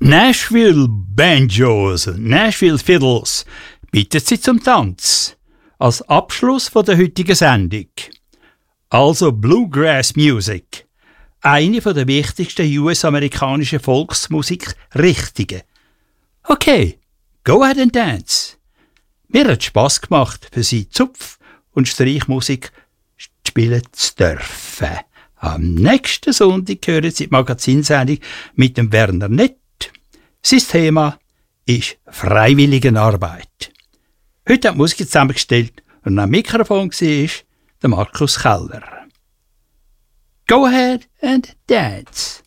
Nashville Banjos, Nashville Fiddles bittet Sie zum Tanz als Abschluss von der heutigen Sendung. Also Bluegrass Music, eine von der wichtigsten US-amerikanischen Volksmusik-Richtungen. Okay, go ahead and dance. Mir hat Spass gemacht, für Sie Zupf- und Streichmusik spielen zu dürfen. Am nächsten Sonntag hören Sie die Magazinsendung mit dem Werner Nett. Sein Thema ist Freiwilligenarbeit. Heute hat die Musik zusammengestellt und am Mikrofon war der Markus Keller. Go ahead and dance.